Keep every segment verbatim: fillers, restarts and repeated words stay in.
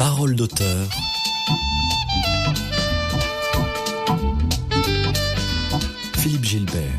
Parole d'auteur. Philippe Gilbert.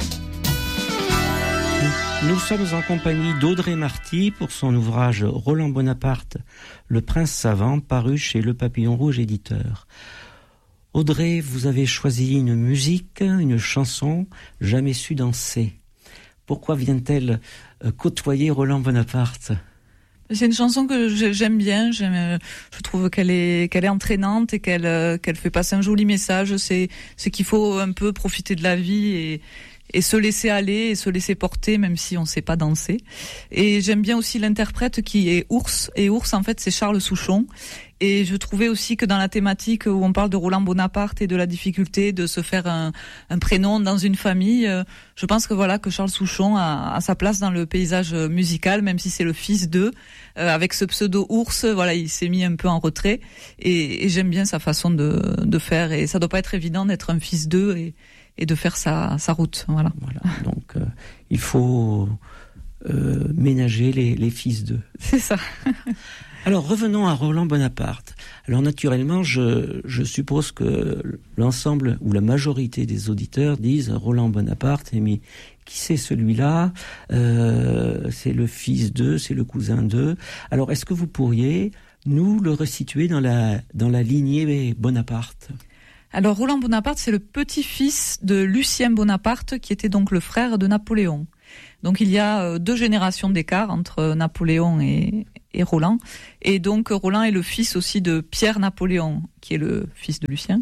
Nous sommes en compagnie d'Audrey Marty pour son ouvrage Roland Bonaparte, Le Prince Savant, paru chez Le Papillon Rouge éditeur. Audrey, vous avez choisi une musique, une chanson, Jamais su danser. Pourquoi vient-elle côtoyer Roland Bonaparte ? C'est une chanson que j'aime bien. J'aime, je trouve qu'elle est, qu'elle est entraînante et qu'elle, qu'elle fait passer un joli message. C'est, c'est qu'il faut un peu profiter de la vie et, et se laisser aller et se laisser porter, même si on sait pas danser. Et j'aime bien aussi l'interprète qui est Ours. Et Ours, en fait, c'est Charles Souchon. Et je trouvais aussi que dans la thématique où on parle de Roland Bonaparte et de la difficulté de se faire un, un prénom dans une famille, euh, je pense que voilà que Charles Souchon a, a sa place dans le paysage musical, même si c'est le fils d'eux. Euh, avec ce pseudo Ours, voilà, il s'est mis un peu en retrait. Et, et j'aime bien sa façon de, de faire. Et ça doit pas être évident d'être un fils d'eux et, et de faire sa, sa route. Voilà. Voilà. Donc euh, il faut euh, ménager les, les fils d'eux. C'est ça. Alors revenons à Roland Bonaparte. Alors naturellement, je, je suppose que l'ensemble ou la majorité des auditeurs disent Roland Bonaparte, mais qui c'est celui-là ? euh, C'est le fils d'eux, c'est le cousin d'eux. Alors est-ce que vous pourriez nous le resituer dans la, dans la lignée Bonaparte ? Alors Roland Bonaparte, c'est le petit-fils de Lucien Bonaparte, qui était donc le frère de Napoléon. Donc il y a deux générations d'écart entre Napoléon et, et Roland. Et donc Roland est le fils aussi de Pierre Napoléon, qui est le fils de Lucien.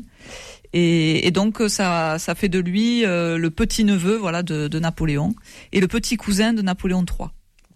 Et, et donc ça, ça fait de lui euh, le petit-neveu, voilà, de, de Napoléon et le petit cousin de Napoléon trois.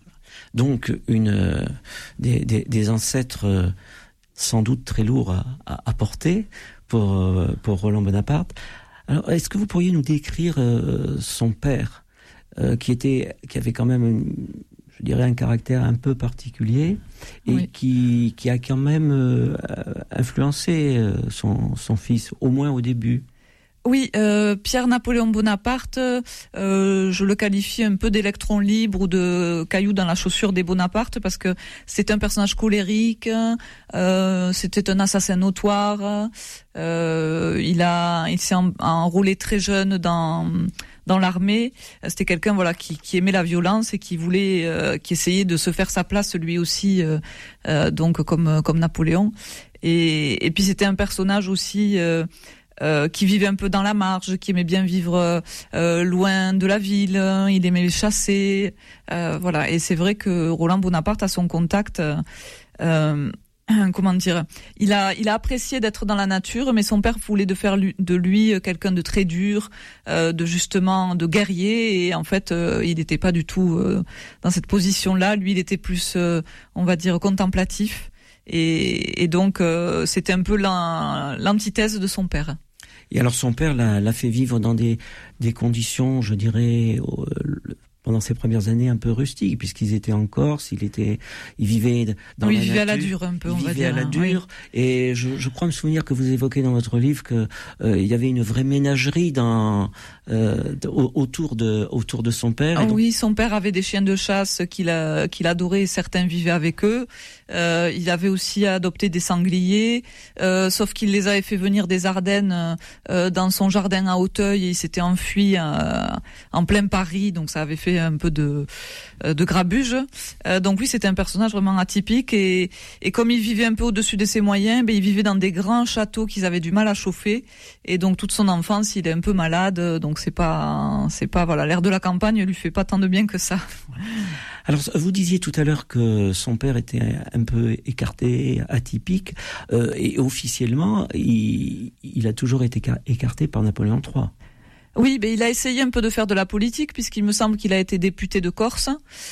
Donc une euh, des, des, des ancêtres euh, sans doute très lourds à, à, à porter pour euh, pour Roland Bonaparte. Alors est-ce que vous pourriez nous décrire euh, son père? Euh, qui était, qui avait quand même, une, je dirais, un caractère un peu particulier et oui. qui, qui a quand même euh, influencé euh, son, son fils, au moins au début. Oui, euh, Pierre-Napoléon Bonaparte, euh, je le qualifie un peu d'électron libre ou de caillou dans la chaussure des Bonaparte parce que c'est un personnage colérique, euh, c'était un assassin notoire, euh, il a, il s'est en, enrôlé très jeune dans dans l'armée. C'était quelqu'un voilà qui, qui aimait la violence et qui voulait, euh, qui essayait de se faire sa place lui aussi, euh, euh, donc comme comme Napoléon. Et, et puis c'était un personnage aussi. Euh, Euh, qui vivait un peu dans la marge, qui aimait bien vivre euh, loin de la ville, il aimait chasser, euh, voilà. Et c'est vrai que Roland Bonaparte a son contact, euh, comment dire, il a il a apprécié d'être dans la nature, mais son père voulait de faire lui, de lui quelqu'un de très dur, euh, de justement de guerrier, et en fait euh, il n'était pas du tout euh, dans cette position-là. Lui, il était plus, euh, on va dire, contemplatif. Et, et donc, euh, c'était un peu la, l'antithèse de son père. Et alors, son père l'a, l'a fait vivre dans des, des conditions, je dirais, euh, pendant ses premières années un peu rustiques, puisqu'ils étaient en Corse, il était, il vivait dans oui, la il vivait nature, à la dure un peu, on il va vivait dire. à la dure. Oui. Et je, je crois me souvenir que vous évoquez dans votre livre que euh, il y avait une vraie ménagerie dans euh, autour de autour de son père. Ah donc... Oui, son père avait des chiens de chasse qu'il a, qu'il adorait, et certains vivaient avec eux. Euh, il avait aussi adopté des sangliers, euh, sauf qu'il les avait fait venir des Ardennes euh, dans son jardin à Auteuil, et il s'était enfui euh, en plein Paris, donc ça avait fait un peu de de grabuge. Euh, donc oui, c'était un personnage vraiment atypique, et et comme il vivait un peu au-dessus de ses moyens, ben il vivait dans des grands châteaux qu'ils avaient du mal à chauffer, et donc toute son enfance, il est un peu malade, donc c'est pas c'est pas voilà, l'air de la campagne lui fait pas tant de bien que ça. Alors, vous disiez tout à l'heure que son père était un peu écarté, atypique, euh, et officiellement, il, il a toujours été écarté par Napoléon trois. Oui, ben il a essayé un peu de faire de la politique, puisqu'il me semble qu'il a été député de Corse,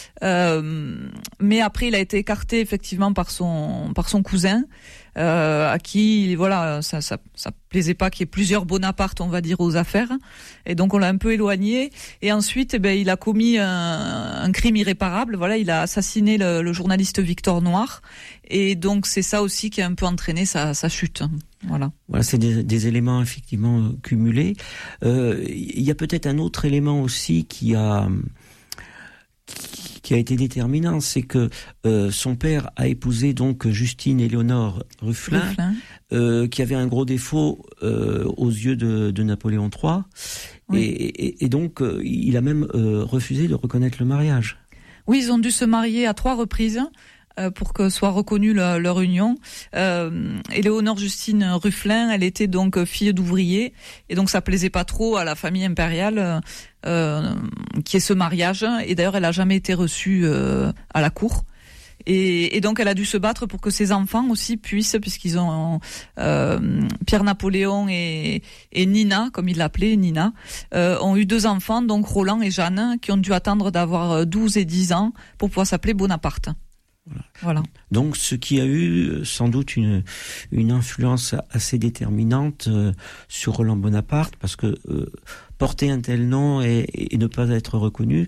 euh, mais après il a été écarté effectivement par son par son cousin, euh, à qui voilà ça ça ça plaisait pas qu'il y ait plusieurs Bonaparte, on va dire, aux affaires, et donc on l'a un peu éloigné. Et ensuite, eh ben il a commis un, un crime irréparable. Voilà, il a assassiné le, le journaliste Victor Noir, et donc c'est ça aussi qui a un peu entraîné sa sa chute. Voilà. Voilà, c'est des, des éléments effectivement cumulés. Euh, il y a peut-être un autre élément aussi qui a qui, qui a été déterminant, c'est que euh, son père a épousé donc Justine Éléonore Ruffelin, Ruffelin. Euh, qui avait un gros défaut euh, aux yeux de, de Napoléon trois, oui. et, et, et donc euh, il a même euh, refusé de reconnaître le mariage. Oui, ils ont dû se marier à trois reprises euh, pour que soit reconnue leur, leur union. Euh, Éléonore Justine Ruffelin, elle était donc fille d'ouvrier, et donc ça plaisait pas trop à la famille impériale euh, qui est ce mariage. Et d'ailleurs, elle a jamais été reçue euh, à la cour. Et, et donc elle a dû se battre pour que ses enfants aussi puissent, puisqu'ils ont euh, Pierre-Napoléon et, et Nina, comme il l'appelait, Nina, euh, ont eu deux enfants, donc Roland et Jeanne, qui ont dû attendre d'avoir douze et dix ans pour pouvoir s'appeler Bonaparte. Voilà. Voilà. Donc ce qui a eu sans doute une, une influence assez déterminante euh, sur Roland Bonaparte, parce que euh, porter un tel nom et, et ne pas être reconnu,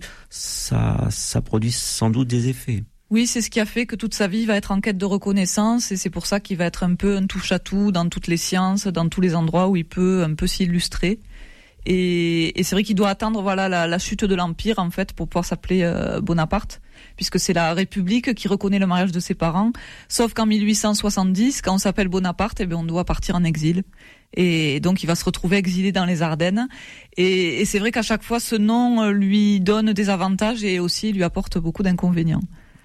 ça, ça produit sans doute des effets. Oui, c'est ce qui a fait que toute sa vie va être en quête de reconnaissance, et c'est pour ça qu'il va être un peu un touche-à-tout dans toutes les sciences, dans tous les endroits où il peut un peu s'illustrer. Et, et c'est vrai qu'il doit attendre voilà la, la chute de l'Empire en fait pour pouvoir s'appeler euh, Bonaparte, puisque c'est la République qui reconnaît le mariage de ses parents. Sauf qu'en mille huit cent soixante-dix, quand on s'appelle Bonaparte, eh bien on doit partir en exil. Et donc il va se retrouver exilé dans les Ardennes. Et, et c'est vrai qu'à chaque fois, ce nom lui donne des avantages et aussi lui apporte beaucoup d'inconvénients.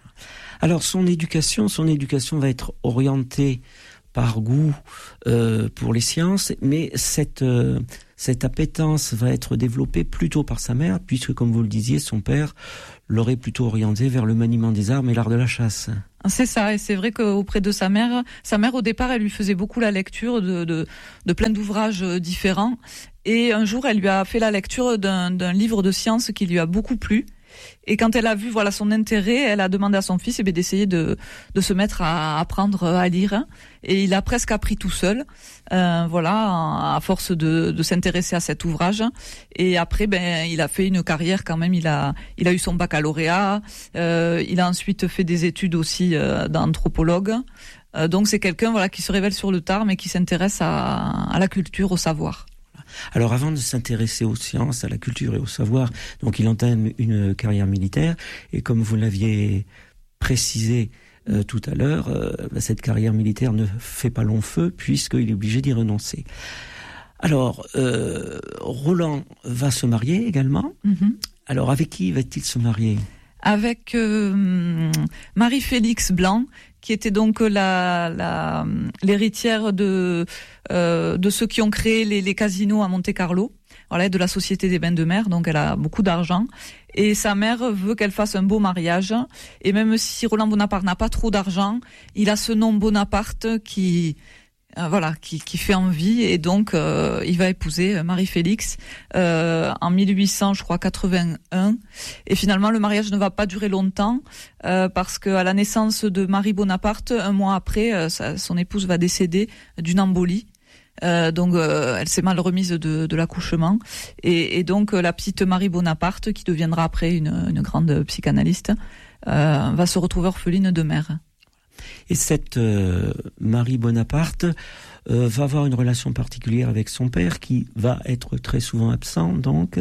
Alors son éducation, son éducation va être orientée par goût euh, pour les sciences, mais cette euh, cette appétence va être développée plutôt par sa mère, puisque comme vous le disiez, son père l'aurait plutôt orienté vers le maniement des armes et l'art de la chasse. C'est ça, et c'est vrai qu'auprès de sa mère, sa mère au départ, elle lui faisait beaucoup la lecture de de, de plein d'ouvrages différents, et un jour, elle lui a fait la lecture d'un d'un livre de sciences qui lui a beaucoup plu. Et quand elle a vu voilà son intérêt, elle a demandé à son fils eh bien, d'essayer de de se mettre à apprendre à lire. Et il a presque appris tout seul, euh, voilà, à force de de s'intéresser à cet ouvrage. Et après, ben, il a fait une carrière quand même. Il a il a eu son baccalauréat. Euh, il a ensuite fait des études aussi euh, d'anthropologue. Euh, donc c'est quelqu'un voilà qui se révèle sur le tard, mais qui s'intéresse à à la culture, au savoir. Alors avant de s'intéresser aux sciences, à la culture et au savoir, donc il entame une carrière militaire, et comme vous l'aviez précisé euh, tout à l'heure, euh, cette carrière militaire ne fait pas long feu puisqu'il est obligé d'y renoncer. Alors, euh, Roland va se marier également. Mm-hmm. Alors avec qui va-t-il se marier ? Avec euh, Marie-Félix Blanc, qui était donc la, la l'héritière de euh, de ceux qui ont créé les, les casinos à Monte-Carlo, voilà, de la Société des Bains de Mer. Donc elle a beaucoup d'argent, et sa mère veut qu'elle fasse un beau mariage. Et même si Roland Bonaparte n'a pas trop d'argent, il a ce nom Bonaparte qui Euh, voilà, qui, qui fait envie, et donc euh, il va épouser Marie-Félix euh, en mille huit cents, je crois, quatre-vingt-un. Et finalement, le mariage ne va pas durer longtemps euh, parce que à la naissance de Marie Bonaparte, un mois après, euh, sa, son épouse va décéder d'une embolie. Euh, donc euh, elle s'est mal remise de, de l'accouchement, et, et donc euh, la petite Marie Bonaparte, qui deviendra après une, une grande psychanalyste, euh, va se retrouver orpheline de mère. Et cette euh, Marie Bonaparte euh, va avoir une relation particulière avec son père, qui va être très souvent absent, donc,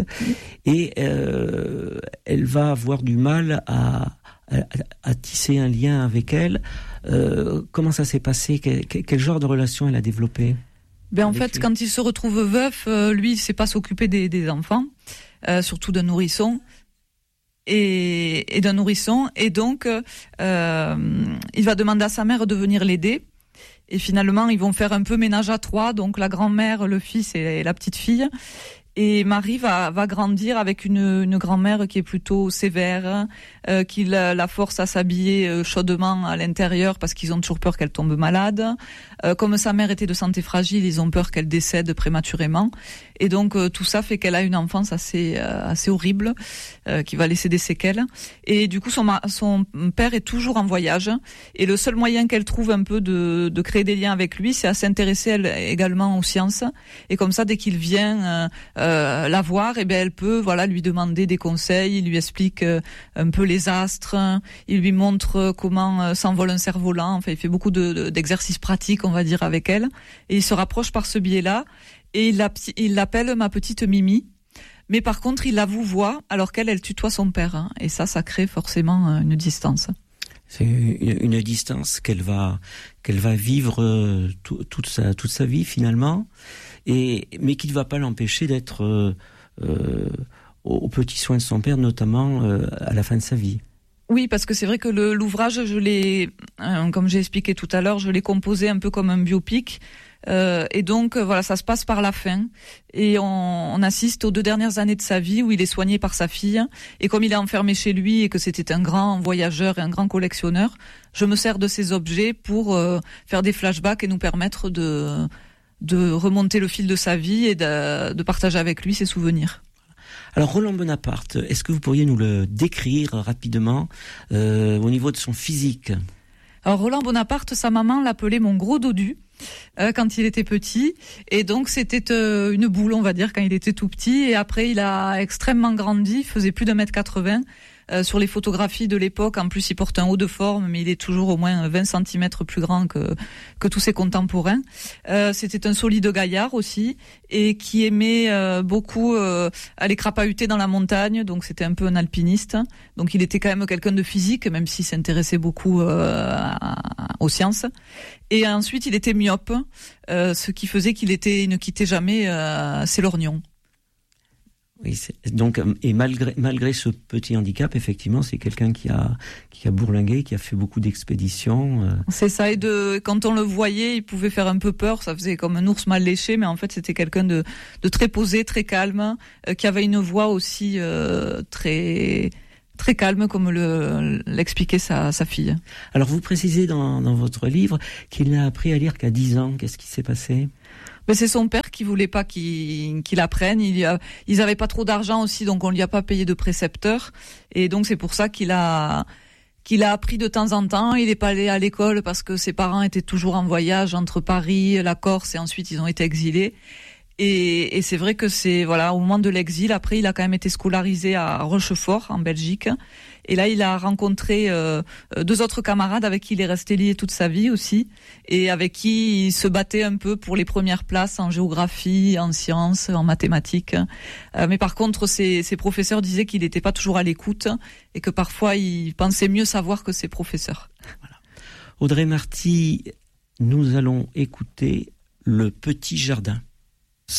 et euh, elle va avoir du mal à, à, à tisser un lien avec elle. Euh, comment ça s'est passé ? Quel, quel genre de relation elle a développé ? Ben en fait, lui, quand il se retrouve veuf, euh, lui, il sait pas s'occuper des, des enfants, euh, surtout d'un nourrisson. Et, et d'un nourrisson, et donc euh, il va demander à sa mère de venir l'aider, et finalement ils vont faire un peu ménage à trois, donc la grand-mère, le fils et la petite fille. Et Marie va, va grandir avec une, une grand-mère qui est plutôt sévère, euh, qui la, la force à s'habiller chaudement à l'intérieur parce qu'ils ont toujours peur qu'elle tombe malade. Euh, comme sa mère était de santé fragile, ils ont peur qu'elle décède prématurément. Et donc euh, tout ça fait qu'elle a une enfance assez euh, assez horrible, euh, qui va laisser des séquelles. Et du coup son son père est toujours en voyage, et le seul moyen qu'elle trouve un peu de de créer des liens avec lui, c'est à s'intéresser elle également aux sciences. Et comme ça, dès qu'il vient euh, euh, la voir, et eh ben elle peut voilà lui demander des conseils. Il lui explique euh, un peu les astres, il lui montre comment euh, s'envole un cerf-volant. Enfin, il fait beaucoup de, de d'exercices pratiques, on va dire, avec elle. Et il se rapproche par ce biais-là. Et il l'appelle ma petite Mimi. Mais par contre, il la vouvoie, alors qu'elle, elle tutoie son père. Hein, et ça, ça crée forcément une distance. C'est une, une distance qu'elle va qu'elle va vivre euh, tout, toute sa toute sa vie finalement, et mais qui ne va pas l'empêcher d'être euh, euh, aux petits soins de son père, notamment euh, à la fin de sa vie. Oui, parce que c'est vrai que le, l'ouvrage, je l'ai, euh, comme j'ai expliqué tout à l'heure, je l'ai composé un peu comme un biopic. Euh, et donc euh, voilà, ça se passe par la fin et on, on assiste aux deux dernières années de sa vie où il est soigné par sa fille, et comme il est enfermé chez lui et que c'était un grand voyageur et un grand collectionneur, je me sers de ces objets pour euh, faire des flashbacks et nous permettre de de remonter le fil de sa vie et de, de partager avec lui ses souvenirs. Alors Roland Bonaparte, est-ce que vous pourriez nous le décrire rapidement euh, au niveau de son physique? Alors Roland Bonaparte, sa maman l'appelait mon gros dodu euh, quand il était petit, et donc c'était euh, une boule, on va dire, quand il était tout petit, et après il a extrêmement grandi, il faisait plus d'un mètre quatre-vingts. Euh, sur les photographies de l'époque, en plus il porte un haut de forme, mais il est toujours au moins vingt centimètres plus grand que que tous ses contemporains. Euh, c'était un solide gaillard aussi, et qui aimait euh, beaucoup euh, aller crapahuter dans la montagne, donc c'était un peu un alpiniste. Donc il était quand même quelqu'un de physique, même s'il s'intéressait beaucoup euh, à, aux sciences. Et ensuite il était myope, euh, ce qui faisait qu'il était, il ne quittait jamais euh, ses lorgnons. Oui, c'est, donc et malgré malgré ce petit handicap, effectivement, c'est quelqu'un qui a qui a bourlingué, qui a fait beaucoup d'expéditions. Euh. C'est ça, et de quand on le voyait, il pouvait faire un peu peur, ça faisait comme un ours mal léché, mais en fait c'était quelqu'un de de très posé, très calme, euh, qui avait une voix aussi euh, très très calme, comme le l'expliquait sa sa fille. Alors vous précisez dans dans votre livre qu'il n'a appris à lire qu'à dix ans. Qu'est-ce qui s'est passé? Mais c'est son père qui voulait pas qu'il, qu'il apprenne. Il y a, ils avaient pas trop d'argent aussi, donc on lui a pas payé de précepteur. Et donc c'est pour ça qu'il a, qu'il a appris de temps en temps. Il est pas allé à l'école parce que ses parents étaient toujours en voyage entre Paris, la Corse, et ensuite ils ont été exilés. Et, et c'est vrai que c'est, voilà, au moment de l'exil, après il a quand même été scolarisé à Rochefort, en Belgique. Et là, il a rencontré euh, deux autres camarades avec qui il est resté lié toute sa vie aussi, et avec qui il se battait un peu pour les premières places en géographie, en sciences, en mathématiques. Euh, mais par contre, ses, ses professeurs disaient qu'il n'était pas toujours à l'écoute et que parfois il pensait mieux savoir que ses professeurs. Voilà. Audrey Marty, nous allons écouter Le Petit Jardin.